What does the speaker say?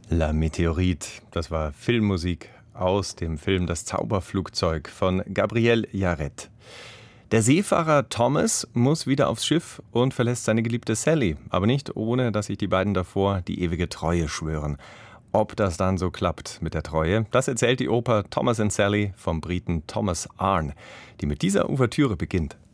La Météorite, das war Filmmusik aus dem Film Das Zauberflugzeug von Gabriel Yared. Der Seefahrer Thomas muss wieder aufs Schiff und verlässt seine geliebte Sally, aber nicht ohne, dass sich die beiden davor die ewige Treue schwören. Ob das dann so klappt mit der Treue, das erzählt die Oper Thomas and Sally vom Briten Thomas Arne, die mit dieser Ouvertüre beginnt.